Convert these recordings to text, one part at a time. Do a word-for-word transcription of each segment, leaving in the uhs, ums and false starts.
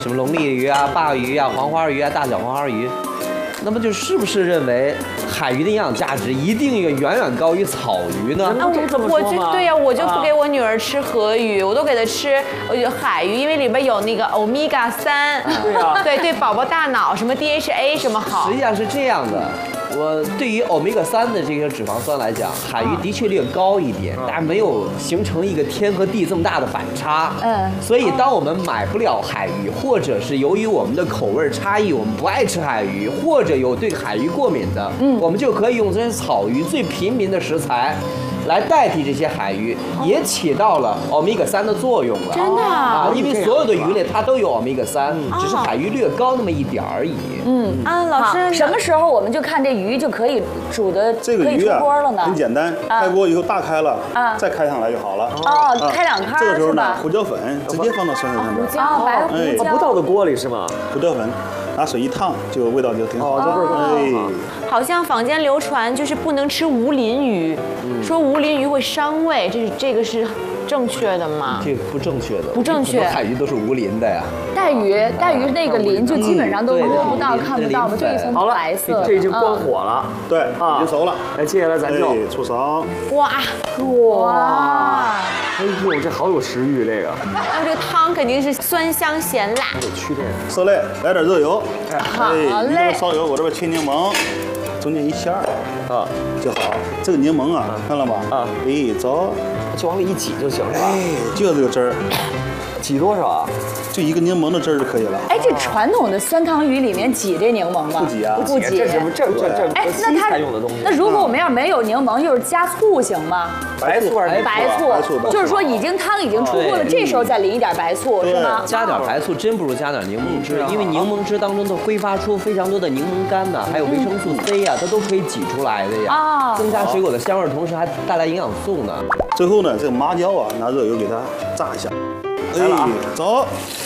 什么龙利鱼啊、鲅鱼啊、黄花鱼啊、大小黄花鱼，那么就是不是认为海鱼的营养价值一定远远高于草鱼呢？ 啊，我我就对呀、啊，我就不给我女儿吃河鱼，我都给她吃海鱼，因为里边有那个欧米伽三， 对呀， 对对，宝宝大脑什么 D H A 什么好。 实际上是这样的。我对于欧米伽三的这些脂肪酸来讲，海鱼的确略高一点，但是没有形成一个天和地这么大的反差。 嗯， 所以当我们买不了海鱼，或者是由于我们的口味差异，我们不爱吃海鱼，或者有对海鱼过敏的，嗯，我们就可以用这些草鱼最平民的食材。来代替这些海鱼，也起到了欧米伽三的作用了。 真的啊， 因为所有的鱼类它都有欧米伽三，只是海鱼略高那么一点而已。 嗯啊，老师， 什么时候我们就看这鱼就可以煮的这个鱼啊很简单，开锅以后大开了啊，再开上来就好了。 哦，开两开。 这个时候呢，胡椒粉直接放到酸菜上面。 啊，白胡椒。 不倒到锅里是吗？ 胡椒粉。拿水一烫，就味道就挺好， 这味儿更好。 好像坊间流传就是不能吃无鳞鱼，说无鳞鱼会伤胃，这是这个是正确的吗？ 这个不正确的， 不正确。 海鱼都是无鳞的呀。 带鱼，带鱼那个鳞就基本上都摸不到、看不到嘛，就一层白色。 这已经关火了， 对，已经熟了。 来，接下来咱就出勺。 哇哇！ 哎呦，这好有食欲，这个。 那这个汤肯定是酸香咸辣。 得去这个。 色类，来点热油。 好嘞。 烧油，我这边切柠檬，中间一下啊就好。这个柠檬啊，看了吧？啊，哎，走， 就往里一挤就行了。 哎，就这个汁儿。 挤多少啊？ 就一个柠檬的汁儿就可以了。 哎，这传统的酸汤鱼里面挤这柠檬吗？ 不挤啊， 不挤。 这是这这这哎，那它用的东西。 那如果我们要是没有柠檬，就是加醋行吗？ 白醋， 白醋，就是说已经汤已经出锅了，这时候再淋一点白醋是吗？ 加点白醋真不如加点柠檬汁，因为柠檬汁当中都挥发出非常多的柠檬苷呐，还有维生素 C 呀，它都可以挤出来的呀。啊，增加水果的香味，同时还带来营养素呢。 最后呢，这个麻椒啊，拿热油给它炸一下。来了啊，走。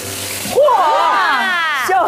哇，行。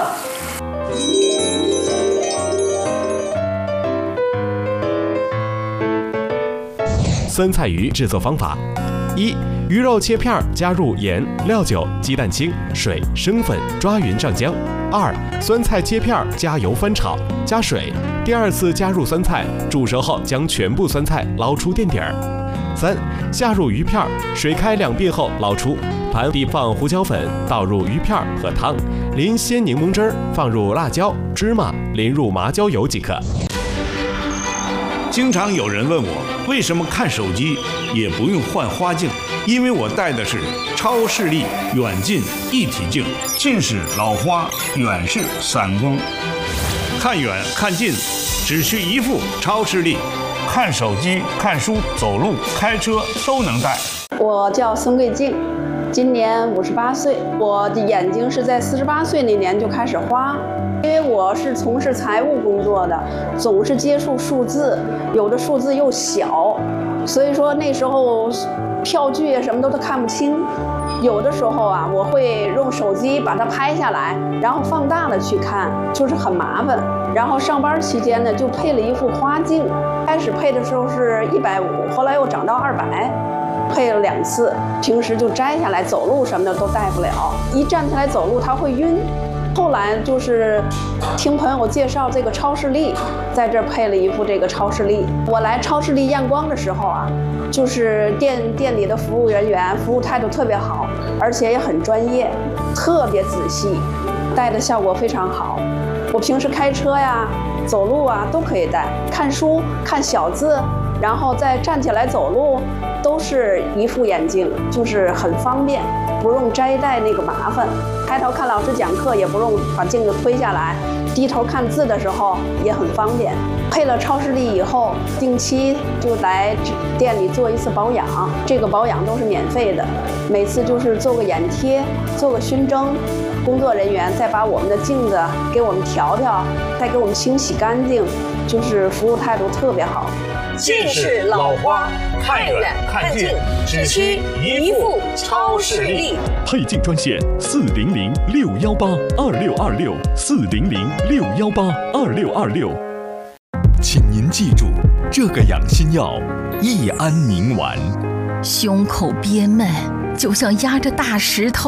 酸菜鱼制作方法：一、鱼肉切片，加入盐、料酒、鸡蛋清、水、生粉，抓匀上浆。二、酸菜切片，加油翻炒，加水。第二次加入酸菜，煮熟后将全部酸菜捞出垫底儿。三、下入鱼片，水开两遍后捞出，盘底放胡椒粉，倒入鱼片和汤，淋鲜柠檬汁儿，放入辣椒、芝麻，淋入麻椒油即可。 经常有人问我，为什么看手机也不用换花镜？因为我戴的是超视力远近一体镜，近视、老花，远视、散光，看远看近只需一副超视力。看手机、看书、走路、开车都能戴。 我叫孙桂静，今年五十八岁。我的眼睛是在四十八岁那年就开始花，因为我是从事财务工作的，总是接触数字，有的数字又小，所以说那时候票据啊什么都都看不清。有的时候啊，我会用手机把它拍下来，然后放大了去看，就是很麻烦。然后上班期间呢，就配了一副花镜。开始配的时候是一百五，后来又涨到二百，配了两次。平时就摘下来走路什么的都戴不了，一站起来走路它会晕。后来就是听朋友介绍这个超视力，在这儿配了一副这个超视力。我来超视力验光的时候啊，就是店店里的服务人员服务态度特别好，而且也很专业，特别仔细，戴的效果非常好。我平时开车呀、走路啊都可以戴，看书、看小字，然后再站起来走路，都是一副眼镜，就是很方便，不用摘戴那个麻烦。抬头看老师讲课也不用把镜子推下来，低头看字的时候也很方便。配了超视力以后，定期就来店里做一次保养，这个保养都是免费的，每次就是做个眼贴，做个熏蒸。工作人员再把我们的镜子给我们调调，再给我们清洗干净，就是服务态度特别好。 近视、老花，看远看近，只需一副超视力。 配镜专线：四零零六幺八二六二六，四零零六幺八二六二六。请您记住，这个养心药益安宁丸。 胸口憋闷，就像压着大石头，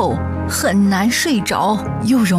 很难睡着，又容